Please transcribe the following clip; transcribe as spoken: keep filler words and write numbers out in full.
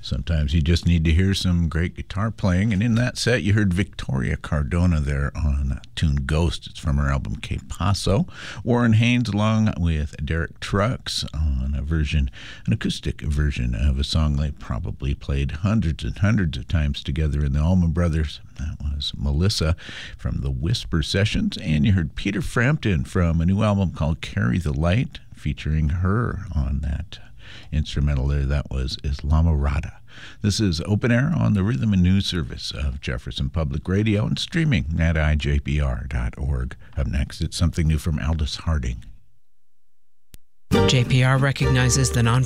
Sometimes you just need to hear some great guitar playing, and in that set you heard Victoria Cardona there on a tune Ghost. It's from her album Que Paso. Warren Haynes along with Derek Trucks on a version, an acoustic version of a song they probably played hundreds and hundreds of times together in the Allman Brothers. That was Melissa from the Whisper Sessions, and you heard Peter Frampton from a new album called Carry the Light, featuring her on that instrumental there. That was Islamorada. This is Open Air on the Rhythm and News Service of Jefferson Public Radio and streaming at I J B R dot org. Up next, it's something new from Aldous Harding. J P R recognizes the non